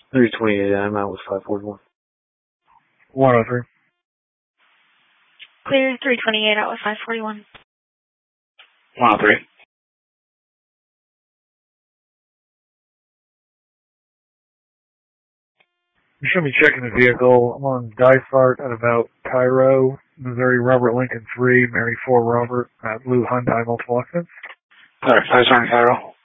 328, I'm out with 541. 103. Clear 328 out with 541. 103. You should be checking the vehicle. I'm on Dysart at about Cairo, Missouri, Robert Lincoln 3, Mary 4 Robert, Blue Hyundai multiple accents. Alright, 5 Cairo.